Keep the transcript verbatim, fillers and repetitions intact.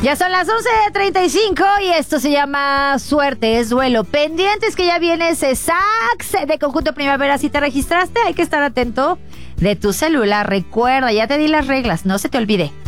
Ya son las once treinta y cinco y esto se llama Suerte es Duelo. Pendientes que ya viene ese sax de Conjunto Primavera. Si te registraste, hay que estar atento de tu celular. Recuerda, ya te di las reglas, no se te olvide.